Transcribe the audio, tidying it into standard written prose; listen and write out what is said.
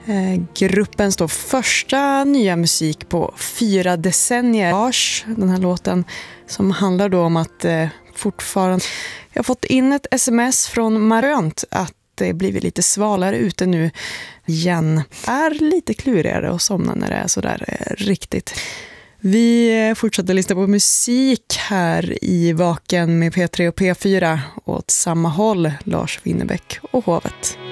Gruppen står första nya musik på 4 decennier. Den här låten som handlar då om att fortfarande... Jag har fått in ett sms från Marönt att det blivit lite svalare ute nu igen. Är lite klurigare att somna när det är sådär riktigt. Vi fortsätter lyssna på musik här i Vaken med P3 och P4 åt samma håll, Lars Winnerbäck och Hovet.